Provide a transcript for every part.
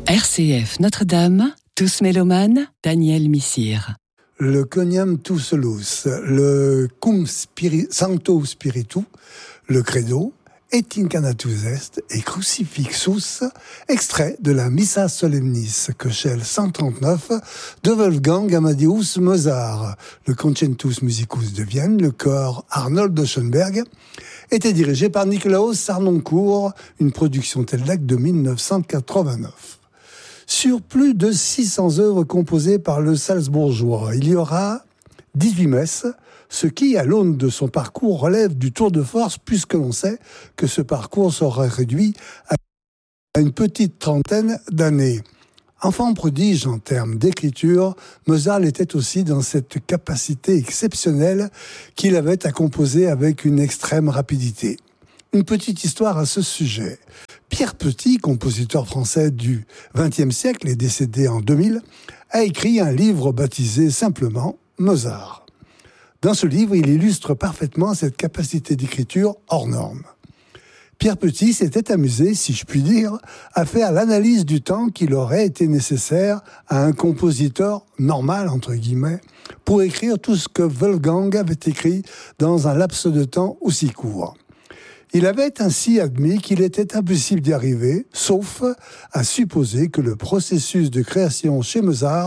RCF Notre-Dame, tous mélomanes, Daniel Missire. Le Coniam Touselus, le Cum Sancto Spiritu, le Credo, et Incanatus Est et Crucifixus, extrait de la Missa Solemnis, Köchel 139, de Wolfgang Amadeus Mozart. Le Concertus Musicus de Vienne, le chœur Arnold de Schoenberg, était dirigé par Nikolaus Harnoncourt, une production TELDEC de 1989. Sur plus de 600 œuvres composées par le Salzbourgeois, il y aura 18 messes, ce qui, à l'aune de son parcours, relève du tour de force, puisque l'on sait que ce parcours sera réduit à une petite trentaine d'années. Enfant prodige en termes d'écriture, Mozart était aussi dans cette capacité exceptionnelle qu'il avait à composer avec une extrême rapidité. Une petite histoire à ce sujet. Pierre Petit, compositeur français du XXe siècle et décédé en 2000, a écrit un livre baptisé simplement Mozart. Dans ce livre, il illustre parfaitement cette capacité d'écriture hors norme. Pierre Petit s'était amusé, si je puis dire, à faire l'analyse du temps qu'il aurait été nécessaire à un compositeur normal, entre guillemets, pour écrire tout ce que Wolfgang avait écrit dans un laps de temps aussi court. Il avait ainsi admis qu'il était impossible d'y arriver, sauf à supposer que le processus de création chez Mozart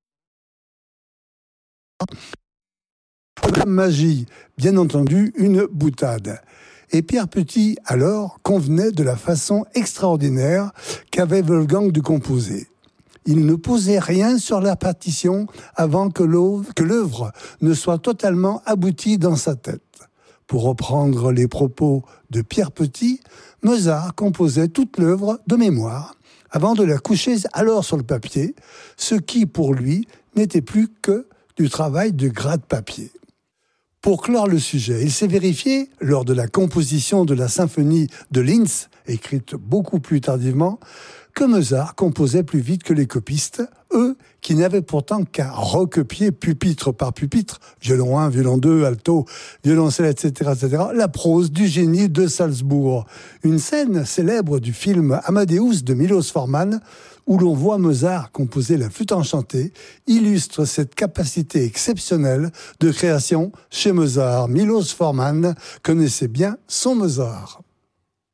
la magie, bien entendu, une boutade. Et Pierre Petit, alors, convenait de la façon extraordinaire qu'avait Wolfgang de composer. Il ne posait rien sur la partition avant que l'œuvre ne soit totalement aboutie dans sa tête. Pour reprendre les propos de Pierre Petit, Mozart composait toute l'œuvre de mémoire avant de la coucher alors sur le papier, ce qui, pour lui, n'était plus que du travail de gratte-papier. Pour clore le sujet, il s'est vérifié, lors de la composition de la symphonie de Linz, écrite beaucoup plus tardivement, que Mozart composait plus vite que les copistes, eux qui n'avaient pourtant qu'à recopier pupitre par pupitre, violon 1, violon 2, alto, violoncelle, etc., la prose du génie de Salzbourg. Une scène célèbre du film Amadeus de Milos Forman, où l'on voit Mozart composer la flûte enchantée, illustre cette capacité exceptionnelle de création chez Mozart. Milos Forman connaissait bien son Mozart.